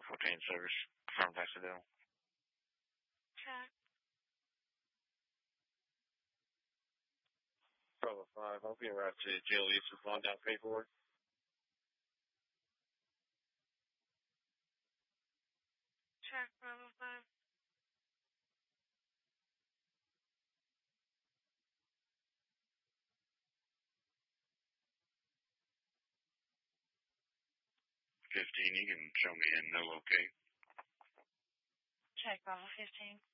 propane service from Pasadena. Check. Bravo 5, I'll be arrived to jail east with long down paperwork. Check, Bravo 5. You can show me in no okay. Check, Bravo 15.